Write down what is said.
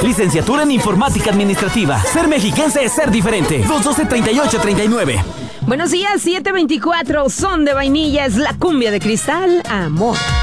Licenciatura en Informática Administrativa. Ser mexiquense es ser diferente. 212-3839. Buenos días, 724. Son de vainilla, es la cumbia de cristal. Amor.